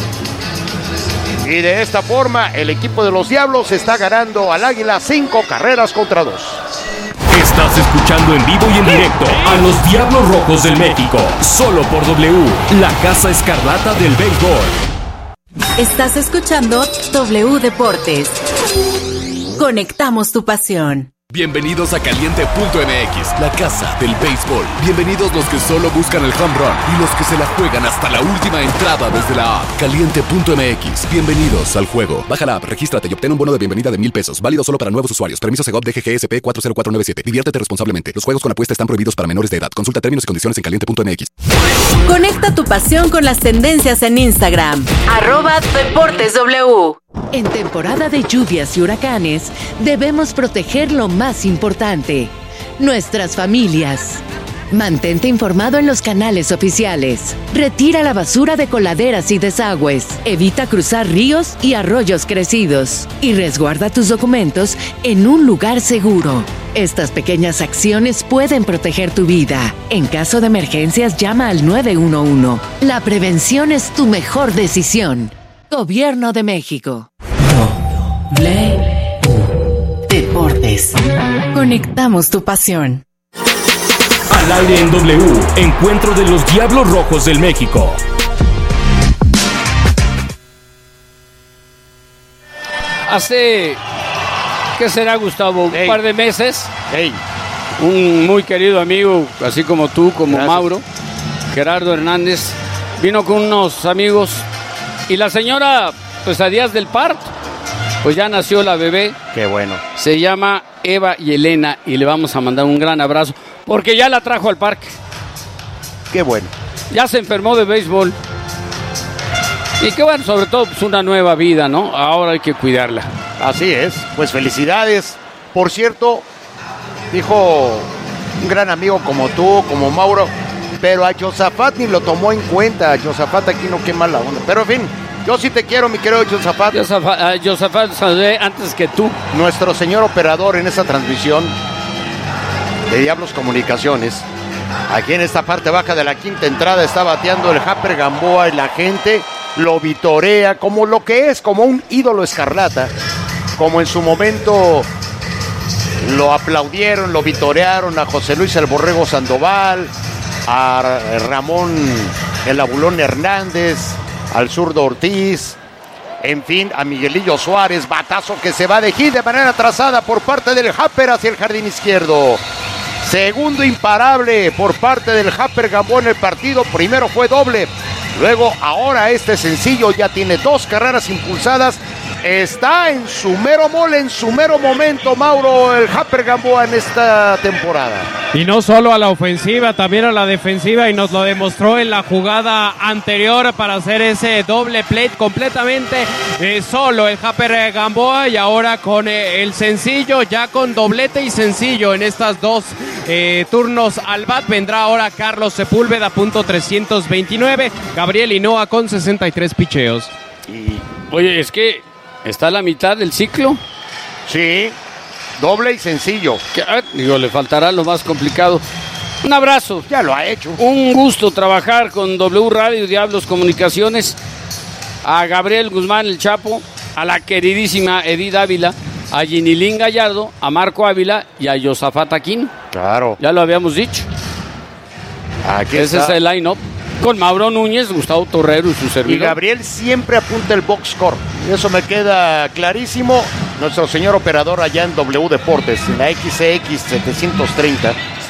Y de esta forma el equipo de los Diablos está ganando al Águila 5 carreras contra 2. Estás escuchando en vivo y en directo a los Diablos Rojos del México, solo por W, la Casa Escarlata del Béisbol. Estás escuchando W Deportes. Conectamos tu pasión. Bienvenidos a Caliente.mx, la casa del béisbol. Bienvenidos los que solo buscan el home run y los que se la juegan hasta la última entrada desde la app. Caliente.mx, bienvenidos al juego. Baja la app, regístrate y obtén un bono de bienvenida de $1,000. Válido solo para nuevos usuarios. Permiso Segov DGGSP 40497. Diviértete responsablemente. Los juegos con apuesta están prohibidos para menores de edad. Consulta términos y condiciones en Caliente.mx. Conecta tu pasión con las tendencias en Instagram. @DeportesW. En temporada de lluvias y huracanes, debemos proteger lo más importante: nuestras familias. Mantente informado en los canales oficiales. Retira la basura de coladeras y desagües. Evita cruzar ríos y arroyos crecidos. Y resguarda tus documentos en un lugar seguro. Estas pequeñas acciones pueden proteger tu vida. En caso de emergencias, llama al 911. La prevención es tu mejor decisión. Gobierno de México. Deportes. Conectamos tu pasión. Al aire en W, encuentro de los Diablos Rojos del México. Hace, ¿qué será, Gustavo? Un par de meses. Un muy querido amigo, así como tú, como Gracias. Mauro, Gerardo Hernández, vino con unos amigos y la señora, pues a días del parto, pues ya nació la bebé. Qué bueno. Se llama Eva y Elena y le vamos a mandar un gran abrazo porque ya la trajo al parque. Qué bueno. Ya se enfermó de béisbol. Y qué bueno, sobre todo pues una nueva vida, ¿no? Ahora hay que cuidarla. Así es. Pues felicidades. Por cierto, dijo un gran amigo como tú, como Mauro, pero a Josafat ni lo tomó en cuenta. Josafat aquí no quema la onda. Pero en fin, yo sí te quiero, mi querido Josafat. Josafat saludé antes que tú. Nuestro señor operador en esta transmisión de Diablos Comunicaciones. Aquí en esta parte baja de la quinta entrada está bateando el Japper Gamboa y la gente lo vitorea como lo que es, como un ídolo escarlata. Como en su momento lo aplaudieron, lo vitorearon a José Luis el Borrego Sandoval, a Ramón el Abulón Hernández, al zurdo Ortiz, en fin, a Miguelillo Suárez, batazo que se va de hit de manera trazada por parte del Japper hacia el jardín izquierdo. Segundo imparable por parte del Japper Gamboa en el partido. Primero fue doble, luego ahora este sencillo ya tiene 2 carreras impulsadas. Está en su mero mole, en su mero momento, Mauro, el Japper Gamboa en esta temporada. Y no solo a la ofensiva, también a la defensiva, y nos lo demostró en la jugada anterior para hacer ese doble play completamente solo el Japper Gamboa, y ahora con el sencillo, ya con doblete y sencillo en estas 2 turnos al bat. Vendrá ahora Carlos Sepúlveda, punto 329, Gabriel Hinoa con 63 picheos. Y, oye, es que está a la mitad del ciclo. Sí, doble y sencillo. Digo, le faltará lo más complicado. Un abrazo. Ya lo ha hecho. Un gusto trabajar con W Radio Diablos Comunicaciones. A Gabriel Guzmán, el Chapo, a la queridísima Edith Ávila, a Ginilín Gallardo, a Marco Ávila y a Josafat Aquino. Claro. Ya lo habíamos dicho. Aquí ese es el line-up. Con Mauro Núñez, Gustavo Torrero y su servidor. Y Gabriel siempre apunta el box score. Eso me queda clarísimo. Nuestro señor operador allá en W Deportes, en la XCX 730.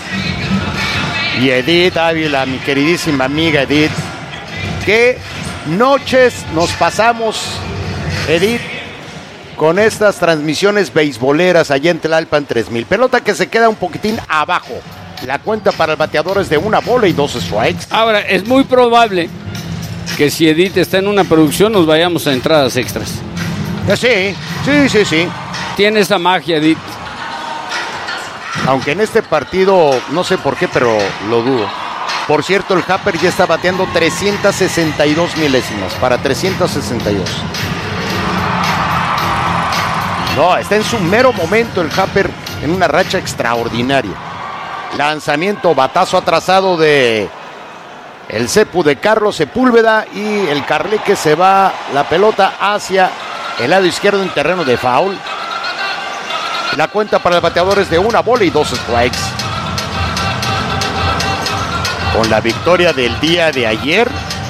Y Edith Ávila, mi queridísima amiga Edith. ¿Qué noches nos pasamos, Edith, con estas transmisiones beisboleras allá en Tlalpan 3000? Pelota que se queda un poquitín abajo. La cuenta para el bateador es de 1 bola y 2 strikes. Ahora, es muy probable que si Edith está en una producción nos vayamos a entradas extras. Sí. Tiene esa magia, Edith. Aunque en este partido, no sé por qué, pero lo dudo. Por cierto, el Japper ya está bateando 362 milésimas, para 362. No, está en su mero momento el Japper, en una racha extraordinaria. Lanzamiento, batazo atrasado de el Cepu de Carlos Sepúlveda, y el Carleque se va la pelota hacia el lado izquierdo en terreno de foul. La cuenta para el bateador es de 1 bola y 2 strikes. Con la victoria del día de ayer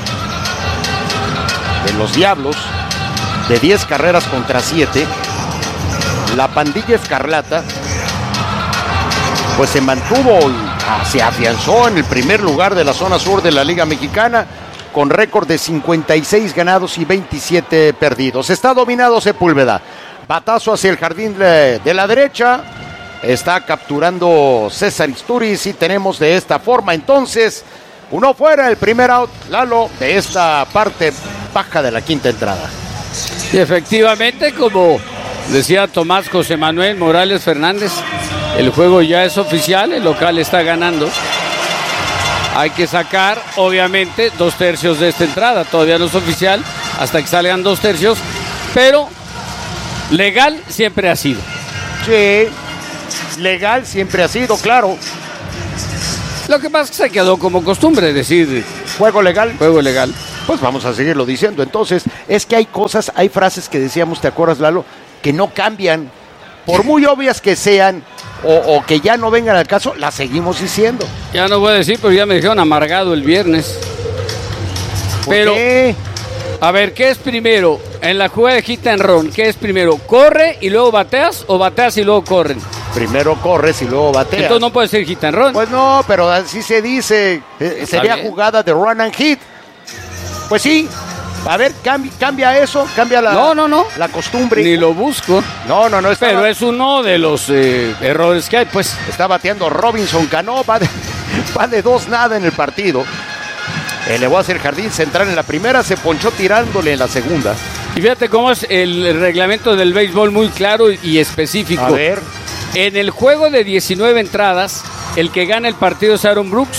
de los Diablos, de 10 carreras contra 7, la pandilla escarlata pues se mantuvo y se afianzó en el primer lugar de la zona sur de la Liga Mexicana, con récord de 56 ganados y 27 perdidos. Está dominado Sepúlveda. Batazo hacia el jardín de la derecha. Está capturando César Isturiz y tenemos de esta forma entonces uno fuera, el primer out, Lalo, de esta parte baja de la quinta entrada. Y efectivamente, como decía Tomás José Manuel Morales Fernández, el juego ya es oficial, el local está ganando hay que sacar, obviamente, 2/3 de esta entrada. Todavía no es oficial, hasta que salgan 2/3, pero legal siempre ha sido. Sí, legal siempre ha sido, claro. Lo que pasa es que se quedó como costumbre decir juego legal. Juego legal. Pues vamos a seguirlo diciendo. Entonces, es que hay cosas, hay frases que decíamos, ¿te acuerdas, Lalo? Que no cambian. Por muy obvias que sean o que ya no vengan al caso, las seguimos diciendo. Ya no voy a decir, pero ya me dijeron amargado el viernes. Pero, ¿qué? A ver, ¿qué es primero? En la jugada de hit and run, ¿qué es primero? ¿Corre y luego bateas o bateas y luego corren? Primero corres y luego bateas. Entonces no puede ser hit and run. Pues no, pero así se dice. Sería jugada de run and hit. Pues sí. A ver, cambia eso, cambia la costumbre. Ni lo busco. No. Pero es uno de los errores que hay, pues. Está bateando Robinson Cano, va de 2-0 en el partido. Elevó hacia el jardín central en la primera, se ponchó tirándole en la segunda. Y fíjate cómo es el reglamento del béisbol, muy claro y específico. A ver. En el juego de 19 entradas, el que gana el partido es Aaron Brooks.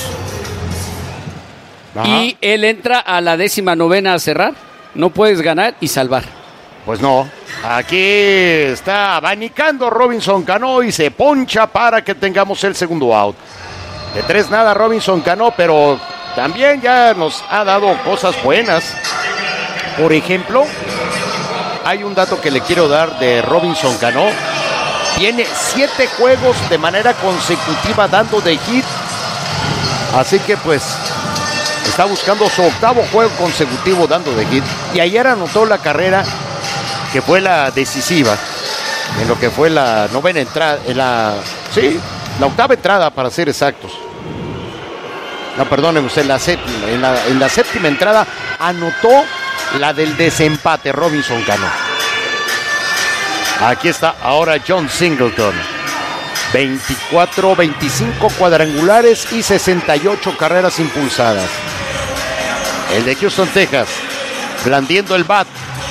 Ajá. Y él entra a la 19ª a cerrar. No puedes ganar y salvar. Pues no. Aquí está abanicando Robinson Cano y se poncha para que tengamos el segundo out. De 3-0 Robinson Cano, pero también ya nos ha dado cosas buenas. Por ejemplo, hay un dato que le quiero dar de Robinson Cano. Tiene 7 juegos de manera consecutiva dando de hit. Así que pues está buscando su 8º juego consecutivo dando de hit. Y ayer anotó la carrera que fue la decisiva. En lo que fue la 9ª entrada. La 8ª entrada para ser exactos. No, perdónenme usted, la séptima. En la 7ª entrada anotó la del desempate Robinson Cano. Aquí está ahora John Singleton. 25 cuadrangulares y 68 carreras impulsadas. El de Houston, Texas, blandiendo el bat.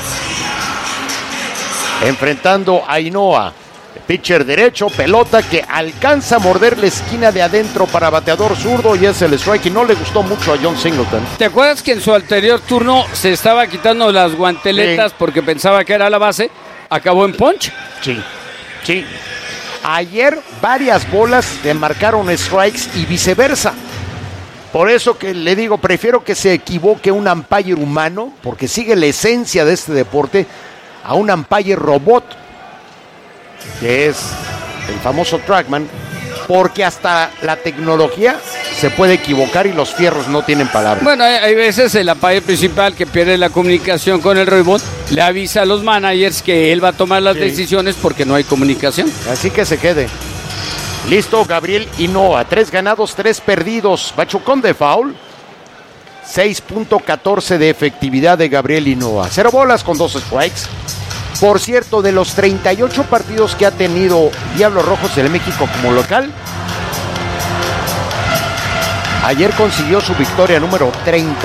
Enfrentando a Ainoa. Pitcher derecho, pelota que alcanza a morder la esquina de adentro para bateador zurdo y es el strike y no le gustó mucho a John Singleton. ¿Te acuerdas que en su anterior turno se estaba quitando las guanteletas porque pensaba que era la base? Acabó en ponche. Sí. Ayer varias bolas le marcaron strikes y viceversa. Por eso que le digo, prefiero que se equivoque un umpire humano, porque sigue la esencia de este deporte, a un umpire robot, que es el famoso trackman, porque hasta la tecnología se puede equivocar y los fierros no tienen palabra. Bueno, hay veces el umpire principal que pierde la comunicación con el robot le avisa a los managers que él va a tomar las decisiones porque no hay comunicación. Así que se quede. Listo, Gabriel Hinoa, 3 ganados, 3 perdidos. Machucón de foul. 6.14 de efectividad de Gabriel Hinoa. 0 bolas con 2 strikes. Por cierto, de los 38 partidos que ha tenido Diablos Rojos del México como local, ayer consiguió su victoria número 30.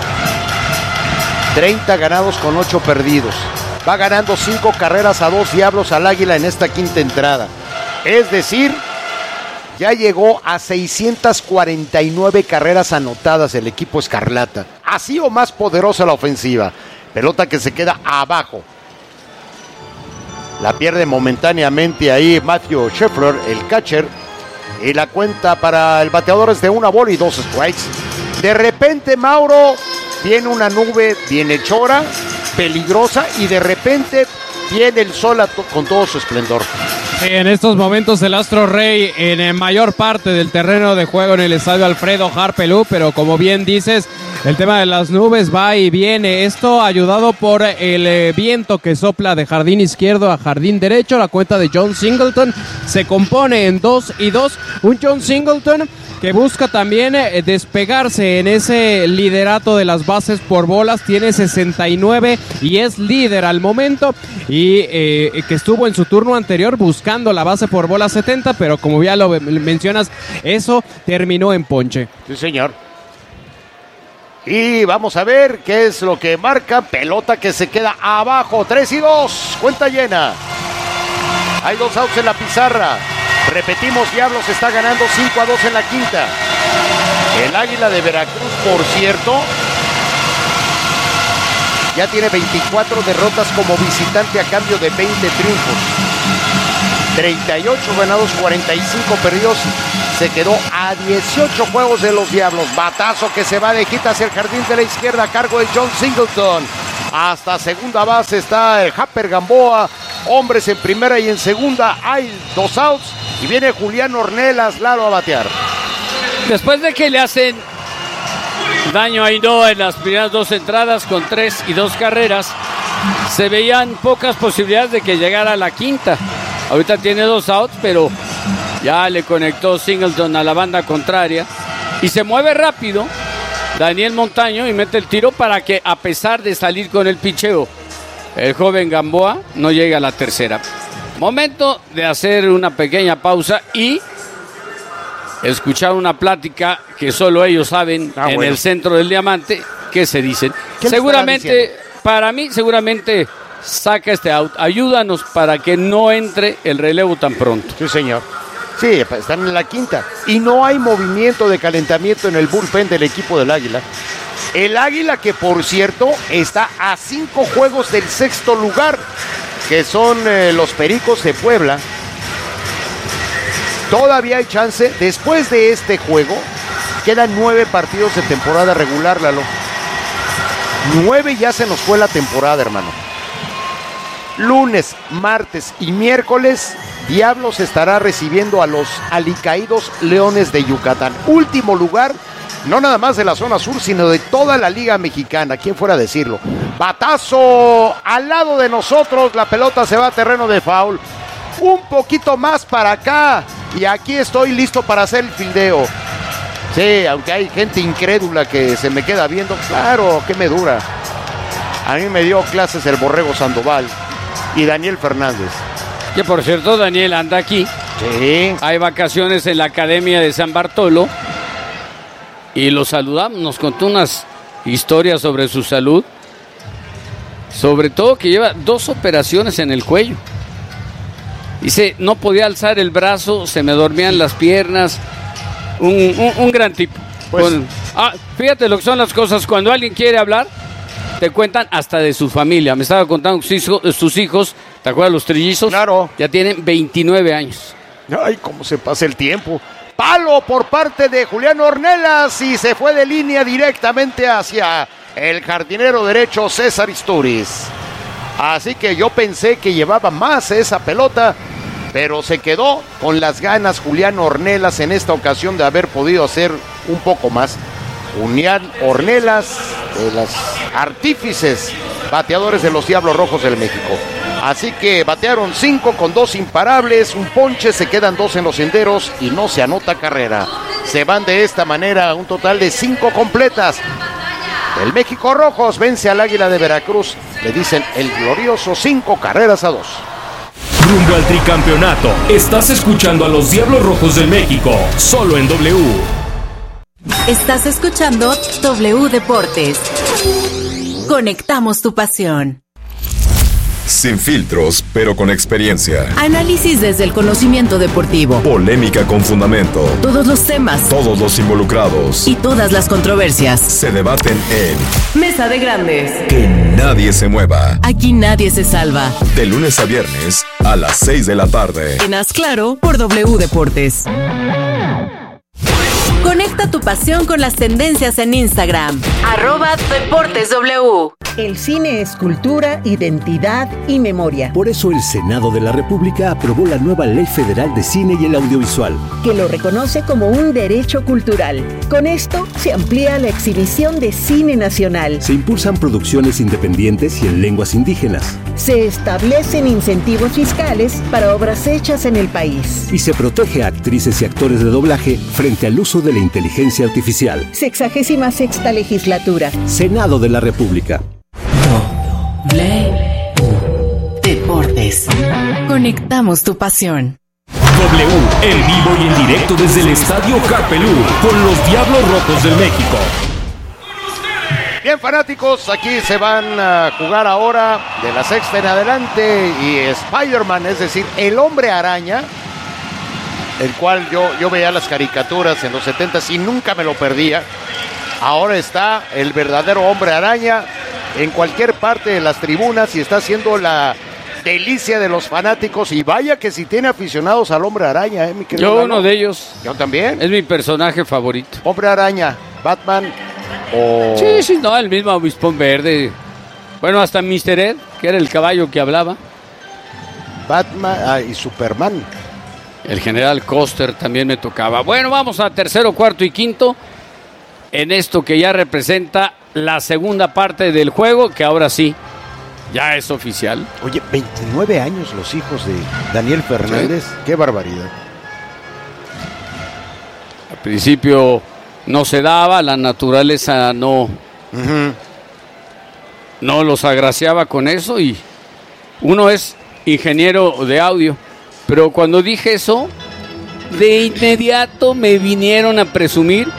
30 ganados con 8 perdidos. Va ganando 5 carreras a 2 Diablos al Águila en esta 5ª entrada. Es decir, ya llegó a 649 carreras anotadas el equipo Escarlata. Así o más poderosa la ofensiva. Pelota que se queda abajo. La pierde momentáneamente ahí Matthew Scheffler, el catcher. Y la cuenta para el bateador es de 1 bola y 2 strikes. De repente, Mauro, viene una nube bienhechora, peligrosa, y de repente viene el sol con todo su esplendor. En estos momentos el Astro Rey en mayor parte del terreno de juego en el estadio Alfredo Harpelú, pero como bien dices, el tema de las nubes va y viene. Esto ayudado por el viento que sopla de jardín izquierdo a jardín derecho. La cuenta de John Singleton se compone en 2-2. Un John Singleton que busca también despegarse en ese liderato de las bases por bolas. Tiene 69 y es líder al momento, y que estuvo en su turno anterior buscando la base por bola 70, pero como ya lo mencionas, eso terminó en ponche. Sí, señor. Y vamos a ver qué es lo que marca. Pelota que se queda abajo, 3-2, cuenta llena. Hay 2 outs en la pizarra. Repetimos, Diablos está ganando 5-2 en la 5ª. El Águila de Veracruz, por cierto, ya tiene 24 derrotas como visitante a cambio de 20 triunfos. 38 ganados, 45 perdidos. Se quedó a 18 juegos de los Diablos. Batazo que se va de quita hacia el jardín de la izquierda a cargo de John Singleton. Hasta segunda base está el Happer Gamboa. Hombres en primera y en segunda. Hay 2 outs. Y viene Julián Ornelas, Lalo, a batear. Después de que le hacen daño a Ainhoa en las primeras 2 entradas con 3 y 2 carreras, se veían pocas posibilidades de que llegara a la quinta. Ahorita tiene 2 outs, pero ya le conectó Singleton a la banda contraria y se mueve rápido Daniel Montaño y mete el tiro para que, a pesar de salir con el picheo, el joven Gamboa no llegue a la tercera. Momento de hacer una pequeña pausa y escuchar una plática que solo ellos saben en el centro del diamante. ¿Qué se dicen? Seguramente, para mí, seguramente saca este out. Ayúdanos para que no entre el relevo tan pronto. Sí, señor. Sí, están en la quinta. Y no hay movimiento de calentamiento en el bullpen del equipo del Águila. El Águila que, por cierto, está a 5 juegos del 6º lugar, que son los Pericos de Puebla. Todavía hay chance. Después de este juego, quedan 9 partidos de temporada regular, Lalo. 9 ya se nos fue la temporada, hermano. Lunes, martes y miércoles, Diablos estará recibiendo a los alicaídos Leones de Yucatán. Último lugar, no nada más de la zona sur, sino de toda la Liga Mexicana. ¿Quién fuera a decirlo? Batazo al lado de nosotros, la pelota se va a terreno de foul. Un poquito más para acá y aquí estoy listo para hacer el fildeo. Sí, aunque hay gente incrédula que se me queda viendo, claro, que me dura. A mí me dio clases el Borrego Sandoval y Daniel Fernández. Que por cierto, Daniel anda aquí. Sí. Hay vacaciones en la Academia de San Bartolo y lo saludamos. Nos contó unas historias sobre su salud. Sobre todo que lleva 2 operaciones en el cuello. Dice, no podía alzar el brazo, se me dormían las piernas. Un gran tipo. Pues, fíjate lo que son las cosas. Cuando alguien quiere hablar, te cuentan hasta de su familia. Me estaba contando sus hijos, ¿te acuerdas los trillizos? Claro. Ya tienen 29 años. Ay, cómo se pasa el tiempo. Palo por parte de Julián Ornelas y se fue de línea directamente hacia el jardinero derecho César Isturiz. Así que yo pensé que llevaba más esa pelota, pero se quedó con las ganas Julián Ornelas en esta ocasión de haber podido hacer un poco más. Julián Ornelas, de los artífices bateadores de los Diablos Rojos del México. Así que batearon 5 con 2 imparables, un ponche, se quedan 2 en los senderos y no se anota carrera. Se van de esta manera a un total de 5 completas. El México Rojos vence al Águila de Veracruz, le dicen el glorioso 5 carreras a 2. Rumbo al tricampeonato, estás escuchando a los Diablos Rojos del México, solo en W. Estás escuchando W Deportes. Conectamos tu pasión. Sin filtros, pero con experiencia. Análisis desde el conocimiento deportivo. Polémica con fundamento. Todos los temas. Todos los involucrados. Y todas las controversias. Se debaten en Mesa de Grandes. Que nadie se mueva. Aquí nadie se salva. De lunes a viernes a las 6 de la tarde. En Haz Claro por W Deportes. Conecta tu pasión con las tendencias en Instagram. @DeportesW. El cine es cultura, identidad y memoria. Por eso el Senado de la República aprobó la nueva Ley Federal de Cine y el Audiovisual, que lo reconoce como un derecho cultural. Con esto se amplía la exhibición de cine nacional. Se impulsan producciones independientes y en lenguas indígenas. Se establecen incentivos fiscales para obras hechas en el país. Y se protege a actrices y actores de doblaje frente al uso de la inteligencia artificial. 66ª legislatura. Senado de la República. Deportes. Conectamos tu pasión. W, en vivo y en directo desde el Estadio Carpelú, con los Diablos Rojos del México. Bien, fanáticos, aquí se van a jugar ahora de la sexta en adelante y Spider-Man, es decir, el Hombre Araña, el cual yo veía las caricaturas en los 70s y nunca me lo perdía. Ahora está el verdadero Hombre Araña en cualquier parte de las tribunas y está haciendo la delicia de los fanáticos. Y vaya que si tiene aficionados al Hombre Araña, mi querido Yo Lalo. uno de ellos. Yo también. Es mi personaje favorito. Hombre Araña, Batman o... Sí, no, el mismo Avispón Verde. Bueno, hasta Mr. Ed, que era el caballo que hablaba. Batman y Superman. El general Custer también me tocaba. Bueno, vamos a tercero, cuarto y quinto. En esto que ya representa la segunda parte del juego, que ahora sí, ya es oficial. Oye, 29 años los hijos de Daniel Fernández. ¿Sí? Qué barbaridad. Al principio no se daba, la naturaleza no los agraciaba con eso y uno es ingeniero de audio. Pero cuando dije eso, de inmediato me vinieron a presumir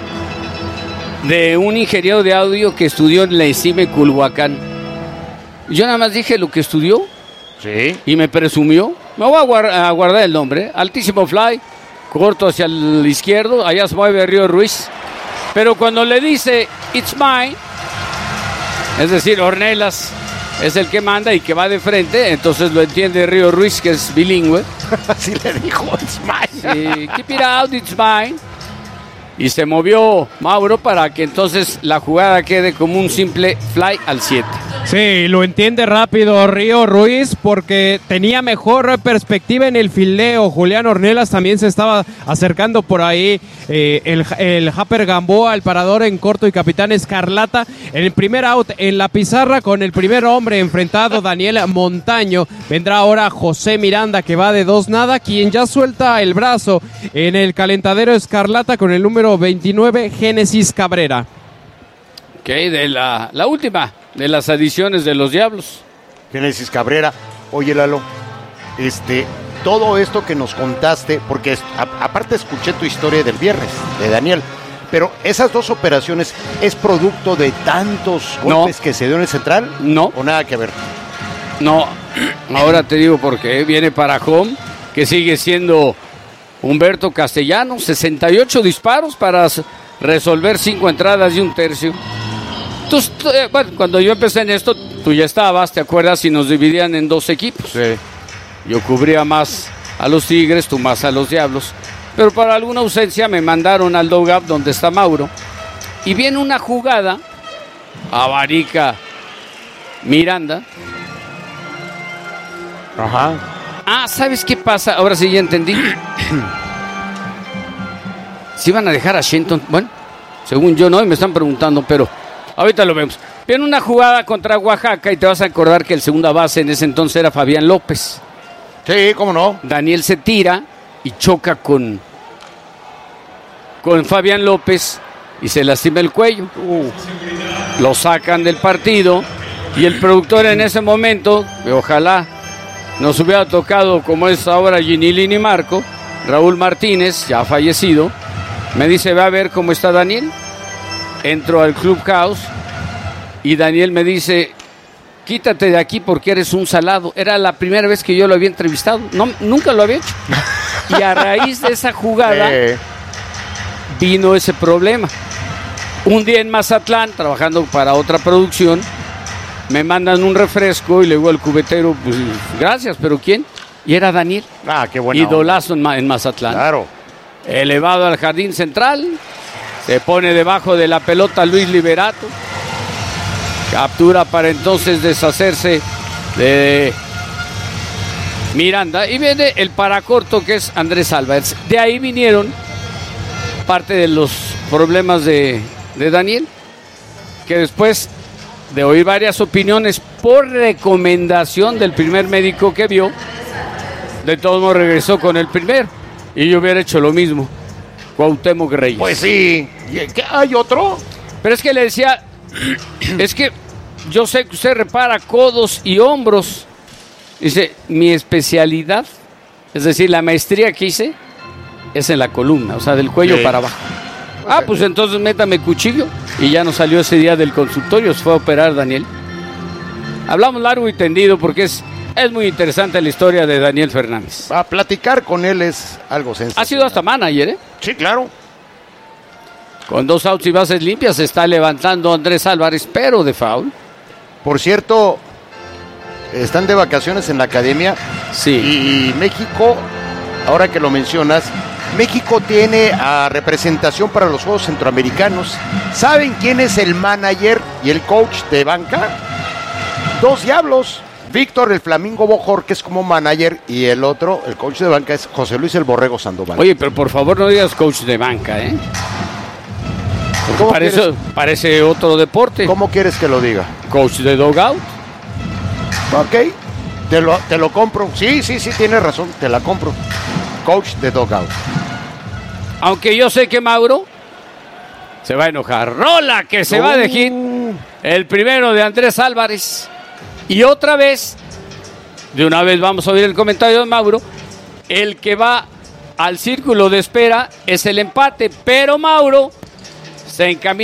de un ingeniero de audio que estudió en la ESIME Culhuacán. Yo nada más dije lo que estudió. Sí. Y me presumió. Me voy a guardar el nombre. Altísimo fly, corto hacia el izquierdo, allá se mueve Río Ruiz. Pero cuando le dice, it's mine, es decir, Ornelas es el que manda y que va de frente, entonces lo entiende Río Ruiz, que es bilingüe. Así le dijo, it's mine. Sí, keep it out, it's mine. Y se movió Mauro para que entonces la jugada quede como un simple fly al 7. Sí, lo entiende rápido Río Ruiz porque tenía mejor perspectiva en el fildeo. Julián Ornelas también se estaba acercando por ahí. El Japper Gamboa, el parador en corto y capitán Escarlata. En el primer out en la pizarra con el primer hombre enfrentado, Daniel Montaño. Vendrá ahora José Miranda, que va de 2-0, quien ya suelta el brazo en el calentadero Escarlata con el número 29, Génesis Cabrera. Ok, de la última de las adiciones de los Diablos. Génesis Cabrera. Oye, Lalo, todo esto que nos contaste, porque aparte escuché tu historia del viernes, de Daniel, pero esas dos operaciones, ¿es producto de tantos golpes que se dio en el central? No. ¿O nada que ver? No, ahora te digo por qué. Viene para home, que sigue siendo Humberto Castellanos, 68 disparos para resolver 5 entradas y un tercio. Entonces, bueno, cuando yo empecé en esto, tú ya estabas, ¿te acuerdas? Y nos dividían en 2 equipos. Sí. Yo cubría más a los Tigres, tú más a los Diablos. Pero para alguna ausencia me mandaron al dugout donde está Mauro. Y viene una jugada, abarica Miranda. Ajá. Ah, ¿sabes qué pasa? Ahora sí ya entendí. Si iban a dejar a Shenton, bueno, según yo no, y me están preguntando, pero ahorita lo vemos. Viene una jugada contra Oaxaca y te vas a acordar que el segunda base en ese entonces era Fabián López. Sí, cómo no. Daniel se tira y choca con Fabián López y se lastima el cuello. Lo sacan del partido y el productor en ese momento, ojalá nos hubiera tocado como es ahora Ginilini Marco, Raúl Martínez, ya fallecido, me dice, ve a ver cómo está Daniel. Entro al Clubhouse y Daniel me dice, quítate de aquí porque eres un salado. Era la primera vez que yo lo había entrevistado, nunca lo había hecho. Y a raíz de esa jugada vino ese problema. Un día en Mazatlán, trabajando para otra producción, me mandan un refresco y le digo al cubetero, pues gracias, pero ¿quién? Y era Daniel. Ah, qué bueno. Idolazo en Mazatlán. Claro. Elevado al jardín central, se pone debajo de la pelota Luis Liberato. Captura para entonces deshacerse de Miranda. Y viene el paracorto que es Andrés Álvarez. De ahí vinieron parte de los problemas de Daniel, que después de oír varias opiniones por recomendación del primer médico que vio, de todos modos regresó con el primero. Y yo hubiera hecho lo mismo. Cuauhtémoc Reyes. Pues sí. ¿Hay otro? Pero es que le decía, es que yo sé que usted repara codos y hombros. Dice, mi especialidad, es decir, la maestría que hice, es en la columna, o sea, del cuello para abajo. Ah, pues entonces métame cuchillo. Y ya no salió ese día del consultorio, se fue a operar Daniel. Hablamos largo y tendido porque es Es muy interesante la historia de Daniel Fernández. A platicar con él es algo sensacional. Ha sido hasta manager, ¿eh? Sí, claro. Con 2 outs y bases limpias se está levantando Andrés Álvarez, pero de foul. Por cierto, están de vacaciones en la academia. Sí. Y México, ahora que lo mencionas, México tiene representación para los Juegos Centroamericanos. ¿Saben quién es el manager y el coach de banca? 2 diablos. Víctor el Flamingo Bojor, que es como manager, y el otro, el coach de banca, es José Luis el Borrego Sandoval. Oye, pero por favor no digas coach de banca, ¿eh? Parece otro deporte. ¿Cómo quieres que lo diga? Coach de dugout. Ok, te lo compro. Sí, tienes razón, te la compro. Coach de dugout. Aunque yo sé que Mauro se va a enojar. Rola que se va de hit. El primero de Andrés Álvarez. Y otra vez, de una vez vamos a oír el comentario de Mauro. El que va al círculo de espera es el empate, pero Mauro se encamina